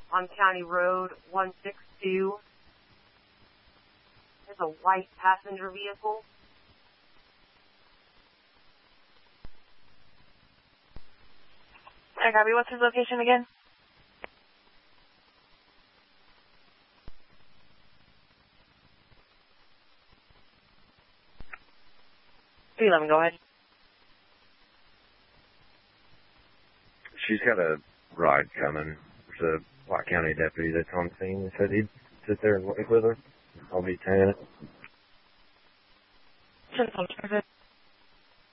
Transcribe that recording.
on County Road 162. It's a white passenger vehicle. I copy. What's his location again? Let me go ahead. She's got a ride coming. There's a White County deputy that's on scene. He said he'd sit there and wait with her. I'll be 10. Just perfect.